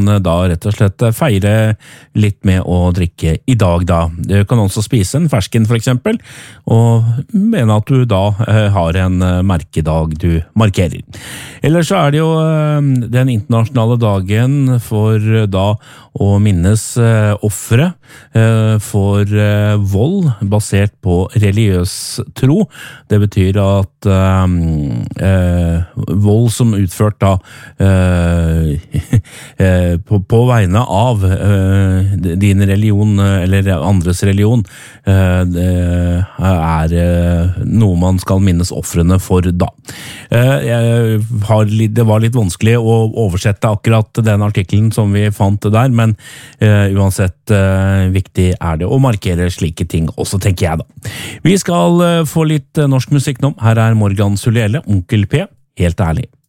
da rett og slett feire litt med å drikke i dag da. Du kan også spise en fersken for eksempel, og mene at du da har en merkedag du markerer. Ellers så det jo den internasjonale dagen for da å minnes offre for vold basert på religiøs tro. Det betyr at vold som utført da på vegne av din religion eller andres religion noe man skal minnes offrene for da. Det var litt vanskelig å oversette akkurat den artikkelen som vi fant der, men uansett viktig det å markere slike ting også, tenker jeg da. Vi skal få litt norsk musikk nå. Her Morgan Sulele, Onkel P, helt ærlig.